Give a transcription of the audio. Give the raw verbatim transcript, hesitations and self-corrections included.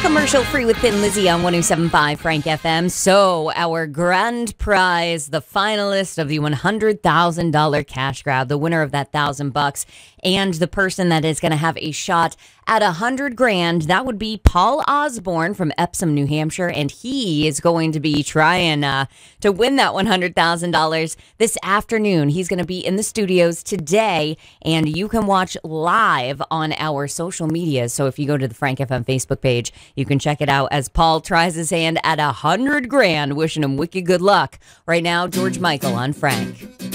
Commercial free with Thin Lizzy on one oh seven point five Frank F M. So, our grand prize, the finalist of the one hundred thousand dollars cash grab, the winner of that thousand bucks, and the person that is going to have a shot at a hundred grand, that would be Paul Osborne from Epsom, New Hampshire, and he is going to be trying uh, to win that one hundred thousand dollars this afternoon. He's going to be in the studios today, and you can watch live on our social media. So if you go to the Frank F M Facebook page, you can check it out as Paul tries his hand at a hundred grand. Wishing him wicked good luck. Right now, George Michael on Frank.